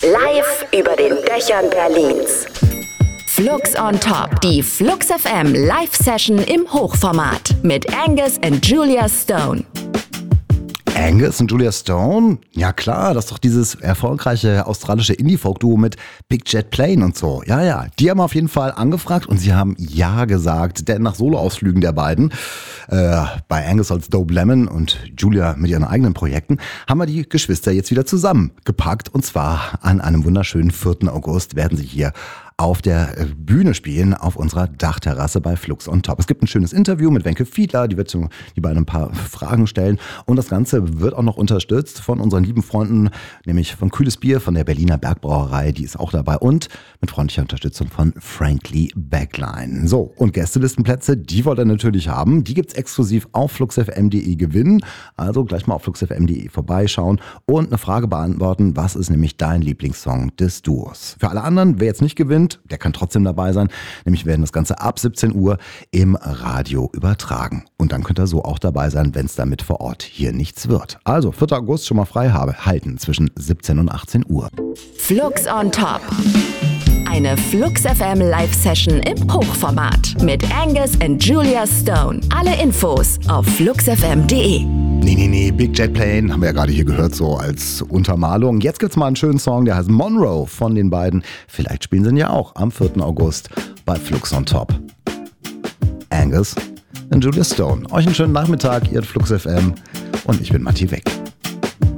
Live über den Dächern Berlins. Flux on Top, die Flux FM Live-Session im Hochformat mit Angus und Julia Stone. Angus und Julia Stone? Ja klar, das ist doch dieses erfolgreiche australische Indie-Folk-Duo mit Big Jet Plane und so. Ja, die haben auf jeden Fall angefragt und sie haben ja gesagt, denn nach Soloausflügen der beiden, bei Angus als Dope Lemon und Julia mit ihren eigenen Projekten, haben wir die Geschwister jetzt wieder zusammengepackt und zwar an einem wunderschönen 4. August werden sie hier auf der Bühne spielen, auf unserer Dachterrasse bei Flux on Top. Es gibt ein schönes Interview mit Wenke Fiedler, die wird die beiden ein paar Fragen stellen. Und das Ganze wird auch noch unterstützt von unseren lieben Freunden, nämlich von Kühles Bier, von der Berliner Bergbrauerei, die ist auch dabei. Und mit freundlicher Unterstützung von Frankly Backline. So, und Gästelistenplätze, die wollt ihr natürlich haben. Die gibt's exklusiv auf fluxfm.de gewinnen. Also gleich mal auf fluxfm.de vorbeischauen und eine Frage beantworten. Was ist nämlich dein Lieblingssong des Duos? Für alle anderen, wer jetzt nicht gewinnt, der kann trotzdem dabei sein. Nämlich werden das Ganze ab 17 Uhr im Radio übertragen. Und dann könnt ihr so auch dabei sein, wenn es damit vor Ort hier nichts wird. Also 4. August schon mal frei halten zwischen 17 und 18 Uhr. Flux on Top. Eine Flux FM Live-Session im Hochformat mit Angus und Julia Stone. Alle Infos auf fluxfm.de. Nee, Big Jet Plane haben wir ja gerade hier gehört, so als Untermalung. Jetzt gibt's mal einen schönen Song, der heißt Monroe von den beiden. Vielleicht spielen sie ihn ja auch am 4. August bei Flux on Top. Angus und Julia Stone. Euch einen schönen Nachmittag, ihr Flux FM und ich bin Matti Weck.